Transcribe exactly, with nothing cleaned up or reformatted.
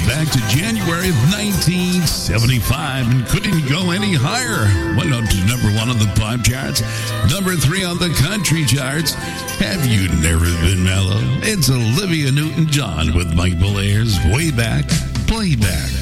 back to January of nineteen seventy-five and couldn't go any higher. Went up to number one on the pop charts, number three on the country charts. Have you never been mellow? It's Olivia Newton-John with Mike Belair's Way Back Playback.